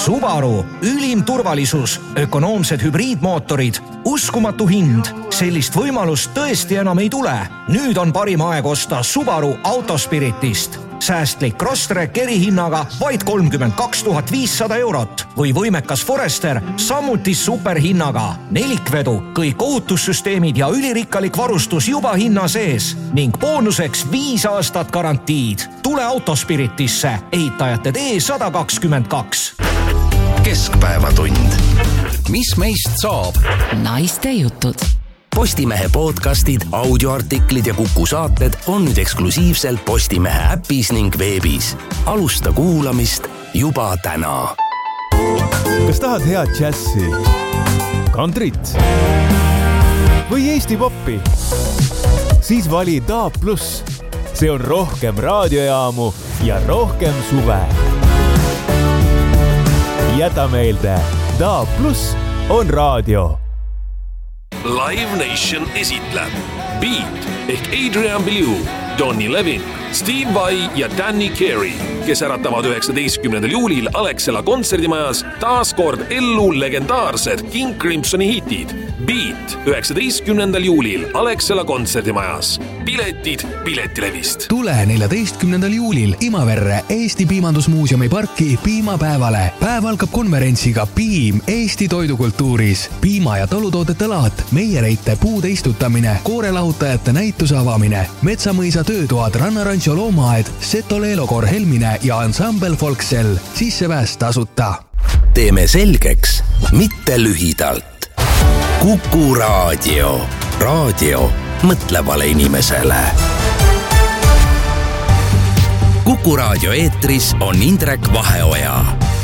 Subaru, ülim turvalisus, ökonoomsed hübriidmootorid, uskumatu hind. Sellist võimalust tõesti enam ei tule. Nüüd on parim aeg osta Subaru Autospiritist. Säästlik Crosstrek erihinnaga vaid 32 500 eurot või võimekas Forester samuti superhinnaga. Nelikvedu, kõik ohutussüsteemid ja ülirikkalik varustus juba hinna sees ning boonuseks 5 aastat garantiid. Tule Autospiritisse, ehitajate tee 122. Keskpäevatund. Mis meist saab? Naiste jutud. Postimehe podcastid, audioartiklid ja Kuku saated on nüüd eksklusiivselt Postimehe äpis ning veebis. Alusta kuulamist juba täna. Kas tahad head džässi, kantrit või Eesti poppi? Siis vali DAB+. See on rohkem raadiojaamu ja rohkem suve. Jäta meelde, DAB+ on raadio. Live Nation esitleb Beat ehk Adrian Belew, Donny Levin, Steve Vai ja Danny Carey, kes äratavad 19. juulil Alexela kontserdimajas taas kord ellu legendaarsed King Crimsoni hitid. Beat 19. juulil Alexela kontserdimajas. Piletid Piletilevist. Tule 14. juulil Imaverre Eesti Piimandusmuuseumi parki piimapäevale. Päev algab konverentsiga Piim Eesti toidukultuuris. Piima- ja talutoodete laat, meiereite puude istutamine, koorelahutajate näituse avamine, Metsamõisa töötoad, Rannarancho loomaaed, Seto Leelokor Helmine ja ansambel Folksel. Sissepääs tasuta. Teeme selgeks, mitte lühidalt. Kuku raadio. Raadio mõtlevale inimesele. Kuku raadio eetris on Indrek Vaheoja.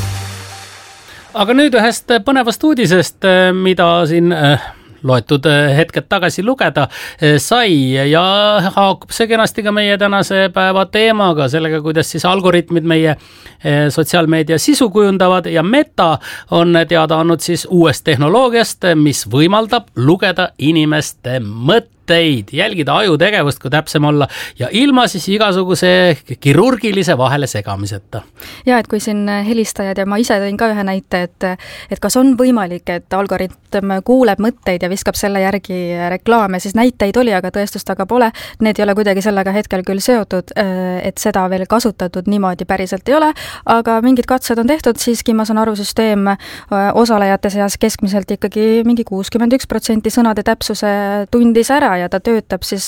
Aga nüüd ühest põnevast uudisest, mida siin loetud hetked tagasi lugeda sai ja haakub see kenasti ka meie tänase päeva teemaga, sellega, kuidas siis algoritmid meie sotsiaalmeedia sisu kujundavad ja Meta on teada andnud siis uuest tehnoloogiast, mis võimaldab lugeda inimeste mõtteid, jälgida ajutegevust, kui täpsem olla, ja ilma siis igasuguse kirurgilise vahele segamiseta. Ja, et kui siin helistajad ja ma ise tõin ka ühe näite, et kas on võimalik, et algoritm kuuleb mõtteid ja viskab selle järgi reklaame, siis näiteid oli, aga tõestust aga pole. Need ei ole kuidagi sellega hetkel küll seotud, et seda veel kasutatud niimoodi päriselt ei ole, aga mingid katsed on tehtud, siiski ma saan aru, süsteem osalejate seas keskmiselt ikkagi mingi 61% sõnade täpsuse tundis ära ja ta töötab siis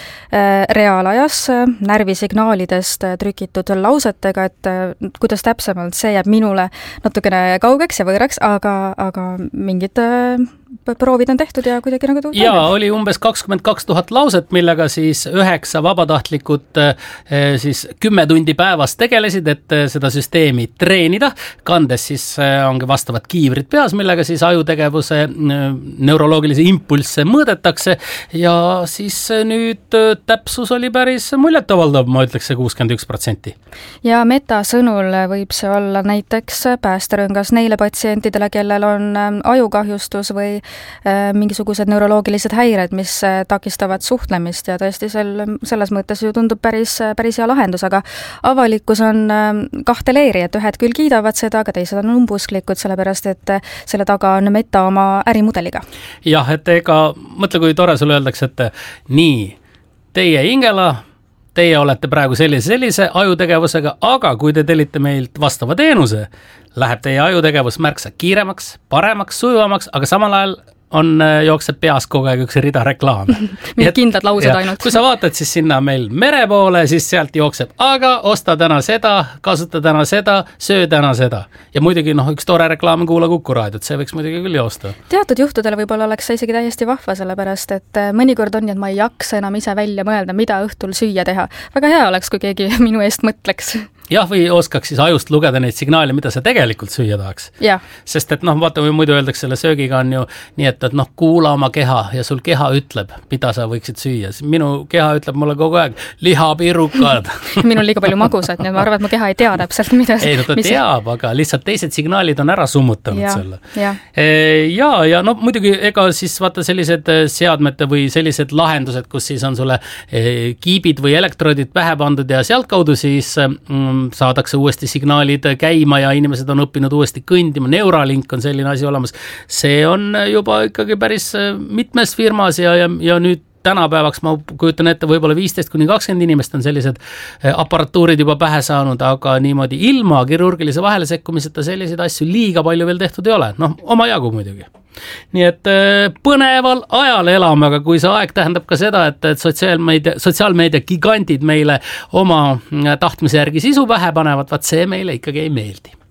reaalajas närvisignaalidest trükitud lausetega, et kuidas täpsemalt see jääb minule natukene kaugeks ja võõraks, aga mingid proovid on tehtud ja kuidagi nagu toimib. Ja oli umbes 22 000 lauset, millega siis 9 vabatahtlikud siis 10 tundi päevas tegelesid, et seda süsteemi treenida, kandes siis ongi vastavad kiivrid peas, millega siis ajutegevuse neuroloogilise impulsse mõõdetakse ja siis nüüd täpsus oli päris muljetavaldav, ma ütleks see 61%. Ja Meta sõnul võib see olla näiteks päästerõngas neile patsientidele, kellel on ajukahjustus või mingisugused neuroloogilised häired, mis takistavad suhtlemist ja tõesti selles mõttes ju tundub päris hea lahendus, aga avalikkus on kahte leeri, et ühed küll kiidavad seda, aga teised on umbusklikud, sellepärast et selle taga on Meta oma ärimudeliga. Jah, et ega mõtle, kui tore sulle öeldakse, et nii, teie Ingela, teie olete praegu sellise ajutegevusega, aga kui te tellite meilt vastava teenuse, läheb teie ajutegevus märksa kiiremaks, paremaks, sujuvamaks, aga samal ajal jookseb peas kogu aeg üks rida reklaame. Mingid kindlad laused ainult. Kui sa vaatad siis sinna meil mere poole, siis sealt jookseb, aga osta täna seda, kasuta täna seda, söö täna seda. Ja muidugi üks tore reklaam kuula Kuku raadiot, see võiks muidugi küll joosta. Teatud juhtudel võib-olla oleks see isegi täiesti vahva, sellepärast et mõnikord on, et ma ei jaksa enam ise välja mõelda, mida õhtul süüa teha. Väga hea oleks, kui keegi minu eest mõtleks. Jah, või oskaks siis ajust lugeda neid signaale, mida sa tegelikult süüa tahaks. Ja. Sest et vaata, või muidu öeldakse selle söögiga on ju nii, et kuula oma keha ja sul keha ütleb, mida sa võiksid süüa. Minu keha ütleb mulle kogu aeg lihapirukad. Minul liiga palju magusat, nii et ma arvan, et mu keha ei tea täpselt, mida ei, ta teab, aga lihtsalt teised signaalid on ära summutanud selle. Ja muidugi ega siis vaata sellised seadmete või sellised lahendused, kus siis on sulle kiibid või elektroodid pähe pandud ja sealt kaudu siis saadakse uuesti signaalid käima ja inimesed on õppinud uuesti kõndima, Neuralink on selline asi olemas, see on juba ikkagi päris mitmes firmas ja nüüd tänapäevaks ma kujutan ette, võib-olla 15-20 inimest on sellised aparatuurid juba pähe saanud, aga niimoodi ilma kirurgilise vahelesekkumiseta selliseid asju liiga palju veel tehtud ei ole, omajagu muidugi. Nii et põneval ajal elame, aga kui see aeg tähendab ka seda, et sotsiaalmeedia gigantid meile oma tahtmise järgi sisu pähe panevad, vaat see meile ikkagi ei meeldi.